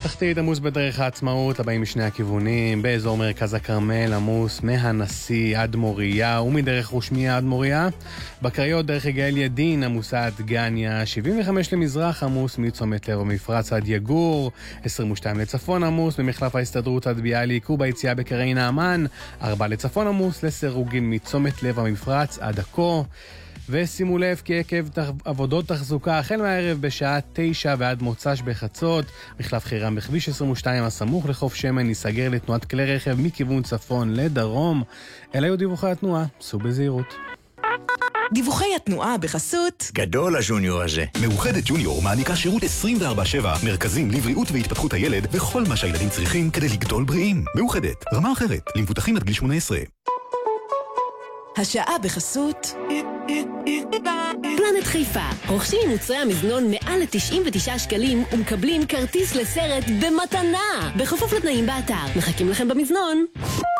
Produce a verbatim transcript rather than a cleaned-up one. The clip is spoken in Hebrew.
בתחתית עמוס בדרך העצמאות, הבאים משני הכיוונים, באזור מרכז הכרמל עמוס מהנשיא עד מוריה ומדרך רושמיה עד מוריה. בקריות דרך יגאל ידין עמוסה עד גניה, שבעים וחמש למזרח עמוס מצומת לב המפרץ עד יגור, עשרים ושתיים לצפון עמוס במחלף ההסתדרות עד ביאליק וביציאה בקרי נעמן, ארבע לצפון עמוס לסירוגין מצומת לב המפרץ עד עכו. ושימו לב כי עקב עבודות תחזוקה החל מהערב בשעה תשע ועד מוצ"ש בחצות, מחלף חירם בכביש עשרים ושתיים הסמוך לחוף שמן ייסגר לתנועת כלי רכב מכיוון צפון לדרום. אלה היו דיווחי התנועה, סעו בזהירות. דיווחי התנועה בחסות גדול הג'וניור הזה. מאוחדת ג'וניור מעניקה שירות עשרים וארבע שבע, מרכזים לבריאות והתפתחות הילד וכל מה שהילדים צריכים כדי לגדול בריאים. מאוחדת, רמה אחרת, למבוטחים עד גיל שמונה עשרה. השעה בחסות פלנט חיפה. רוכשים מוצרי המזנון מעל ל-תשעים ותשעה שקלים ומקבלים כרטיס לסרט במתנה. בכפוף לתנאים באתר. מחכים לכם במזנון.